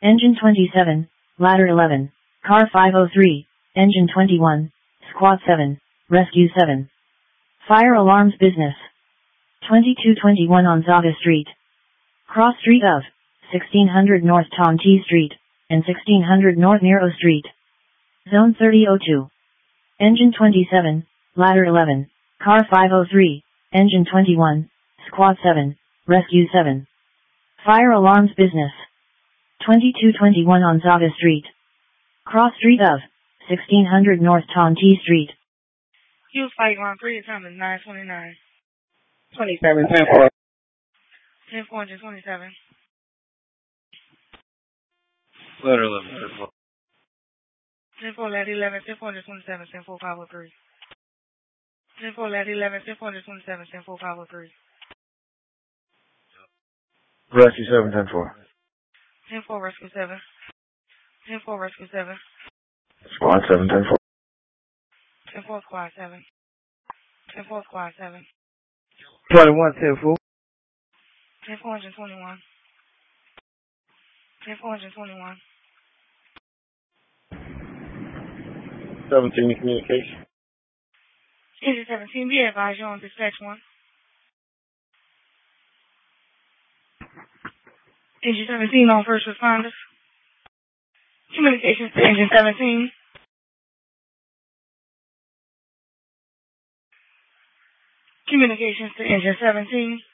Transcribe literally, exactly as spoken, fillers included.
Engine twenty-seven, Ladder eleven, Car five oh three, Engine twenty-one, Squad seven, Rescue seven. Fire alarms business. twenty-two twenty-one on Zaga Street. Cross street of sixteen hundred North Tom T Street, and sixteen hundred North Nero Street. Zone thirty oh two. Engine twenty-seven, Ladder eleven, Car five oh three, Engine twenty-one, Squad seven, Rescue seven. Fire alarms business. twenty-two twenty-one on Zaga Street. Cross street of sixteen hundred North Tom T Street. Use flight ground three, time is nine twenty-nine. twenty-seven, ten four. ten four, engine twenty-seven. Ladder eleven, ten four, ladder eleven, ten four, engine twenty-seven, ten four, five oh three. ten four, ladder eleven, ten four, engine twenty-seven, ten four, five oh three. Rescue seven, ten four. ten four, rescue seven. ten four, rescue seven. Squad seven, ten four. ten four, squad seven. ten four, squad seven. twenty-one, ten four. ten four, engine twenty-one. ten four, engine twenty-one. seventeen communication. Engine seventeen, be advised you're on dispatch one. Engine seventeen on first responders. Communications to engine seventeen. Communications to engine seventeen.